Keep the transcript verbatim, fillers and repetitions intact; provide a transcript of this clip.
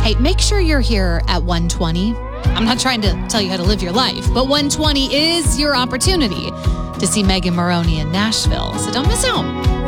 Hey, make sure you're here at one twenty. I'm not trying to tell you how to live your life, but one twenty is your opportunity to see Megan Moroney in Nashville. So don't miss out.